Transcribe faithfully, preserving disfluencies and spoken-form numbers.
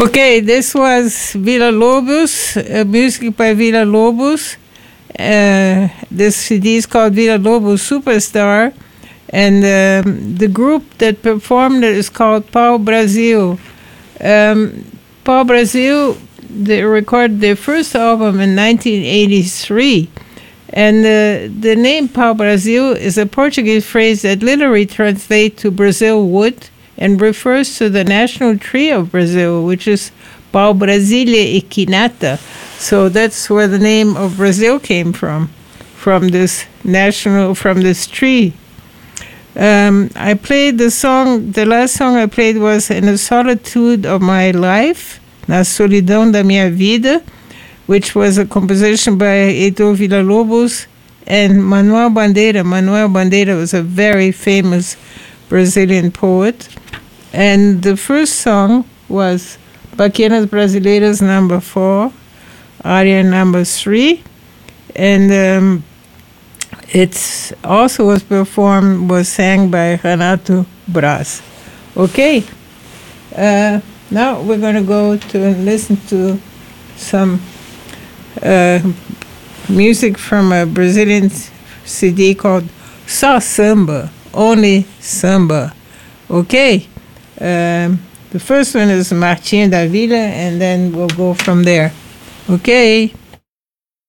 Okay, this was Villa Lobos, uh, music by Villa Lobos. Uh, this C D is called Villa Lobos Superstar, and um, the group that performed it is called Pau Brasil. Um, Pau Brasil, they recorded their first album in nineteen eighty-three, and uh, the name Pau Brasil is a Portuguese phrase that literally translates to Brazil wood and refers to the national tree of Brazil, which is Pau Brasilia equinata. So that's where the name of Brazil came from, from this national, from this tree. Um, I played the song, the last song I played was In the Solitude of My Life, Na Solidão da Minha Vida, which was a composition by Heitor Villa-Lobos and Manuel Bandeira. Manuel Bandeira was a very famous Brazilian poet. And the first song was Baquianas Brasileiras number four, aria number three. And um, it's also was performed, was sang by Renato Braz. Okay, uh, now we're going to go to and listen to some uh, music from a Brazilian C D called Só Samba, Only Samba. Okay. Um, the first one is Martinho da Vila, and then we'll go from there. Okay.